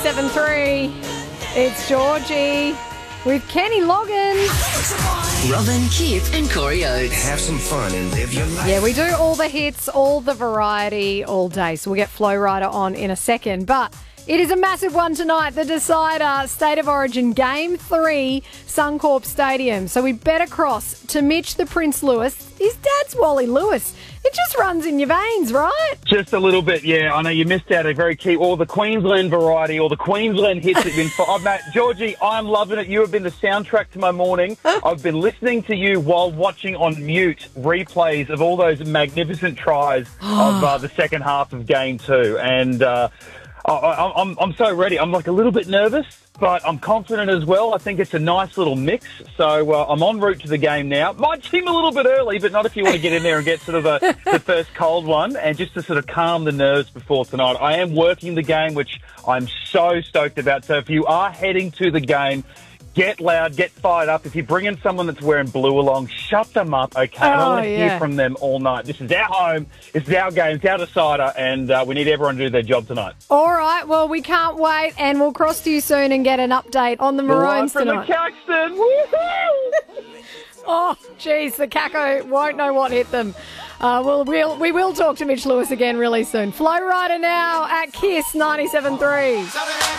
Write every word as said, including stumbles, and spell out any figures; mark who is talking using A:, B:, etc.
A: ninety-seven point three. It's Georgie with Kenny Loggins.
B: Robin, Kip and Corey Oates.
C: Have some fun and live your life.
A: Yeah, we do all the hits, all the variety, all day. So we'll get Flow Rider on in a second. But it is a massive one tonight. The decider, State of Origin, Game three, Suncorp Stadium. So we better cross to Mitch the Prince Lewis. His dad's Wally Lewis. It just runs in your veins, right?
D: Just a little bit, yeah. I know you missed out a very key, all the Queensland variety, all the Queensland hits have been... Oh, mate, Georgie, I'm loving it. You have been the soundtrack to my morning. I've been listening to you while watching on mute replays of all those magnificent tries of uh, the second half of Game two. And uh, I, I, I'm, I'm so ready. I'm like a little bit nervous, but I'm confident as well. I think it's a nice little mix. So uh, I'm en route to the game now. Might seem a little bit early, but not if you want to get in there and get sort of a, the first cold one, and just to sort of calm the nerves before tonight. I am working the game, which I'm so stoked about. So if you are heading to the game, get loud, get fired up. If you're bringing someone that's wearing blue along, shut them up, okay? I don't
A: Oh,
D: want to
A: yeah.
D: hear from them all night. This is our home, this is our game, it's our decider, and uh, we need everyone to do their job tonight.
A: All right, well, we can't wait, and we'll cross to you soon and get an update on the Maroons
D: Live from
A: tonight.
D: the Caxton, woohoo!
A: Oh, geez, the Caco won't know what hit them. Uh, we'll, we'll, we will talk to Mitch Lewis again really soon. Flow Rider now at Kiss ninety-seven point three.